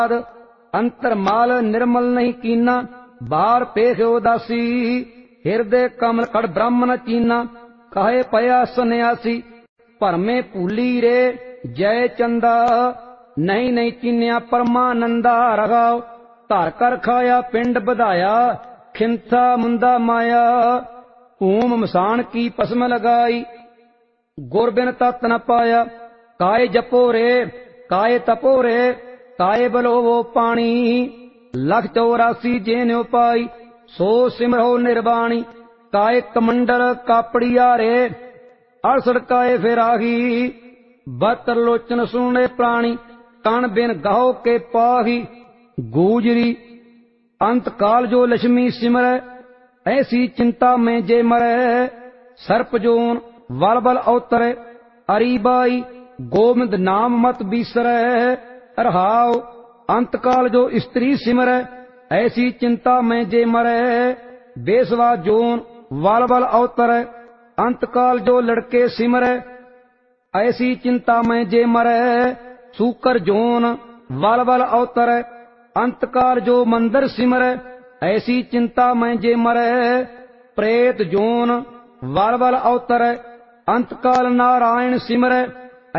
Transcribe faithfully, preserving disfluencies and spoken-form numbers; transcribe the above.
अंतर माल निर्मल नहीं कीना, बार पेख उदासी। हिरदे कमल कड़ ब्रह्म न चीना, कहे पया सन्यासी। भरमे भूली रे जय चंदा, नहीं नहीं चीन्या परमानंदा। रगाओ धर कर खाया पिंड बधाया, खिंथा मुंदा माया। ऊम मसान की पसम लगाई, गुर बिन तत् न पाया। काय जपो रे काय तपो रे, काय बलोवो पानी। लख चौरासी जेन्यो पाई, सो सिमरो निर्वाणी। काय कमंडल कापड़िया रे, अड़सड़ काय फिराही। बतर लोचन सुने प्राणी, कण बिन गाहो के पाही। गूजरी अंत काल जो लक्ष्मी सिमरै, ऐसी चिंता में जे मरै। सर्प जोन बल बल अवतरै, अरीबाई गोविंद नाम मत बीसरै। रहाओ अंत काल जो स्त्री सिमरै, ऐसी चिंता में जे मरै। बेसवा जोन बल बल अवतरै, अंत काल जो लड़के सिमरै, ऐसी चिंता में जे मरै। सूकर जोन बल बल अवतरै, अंत काल जो मंदिर सिमरै, ऐसी चिंता में जे मरै। प्रेत जोन बल बल अवतरै, अंत काल नारायण सिमरै,